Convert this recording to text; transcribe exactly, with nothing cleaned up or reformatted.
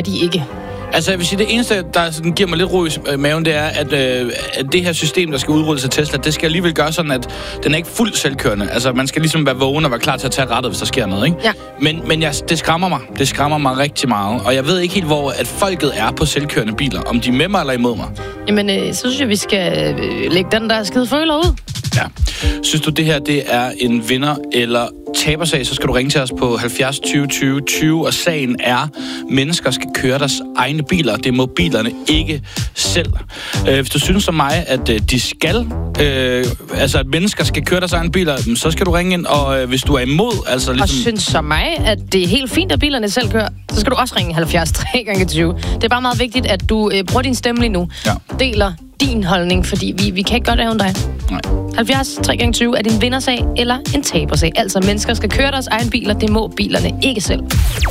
de ikke. Altså, jeg vil sige, det eneste, der sådan giver mig lidt ro i maven, det er, at, øh, at det her system, der skal udrulles af Tesla, det skal alligevel gøre sådan, at den er ikke fuldt selvkørende. Altså, man skal ligesom være vågen og være klar til at tage rettet, hvis der sker noget, ikke? Ja. Men, men jeg, det skræmmer mig. Det skræmmer mig rigtig meget. Og jeg ved ikke helt, hvor at folket er på selvkørende biler. Om de er med mig eller imod mig. Jamen, øh, så synes jeg, vi skal øh, lægge den der skide føler ud. Ja. Synes du, det her det er en vinder eller tabersag, så skal du ringe til os på halvfjerds tyve tyve tyve, og sagen er, mennesker skal køre deres egne biler. Det må bilerne ikke selv. Øh, hvis du synes som mig, at øh, de skal, øh, altså at mennesker skal køre deres egne biler, så skal du ringe ind, og øh, hvis du er imod, altså ligesom... Og synes som mig, at det er helt fint, at bilerne selv kører, så skal du også ringe halvfjerds tre gange tyve. Det er bare meget vigtigt, at du øh, bruger din stemme lige nu. Ja. Deler din holdning, fordi vi, vi kan ikke gøre det her dig. Nej. halvfjerds tre gange tyve, er det en vindersag eller en tabersag? Altså, mennesker skal køre deres egen biler, det må bilerne ikke selv.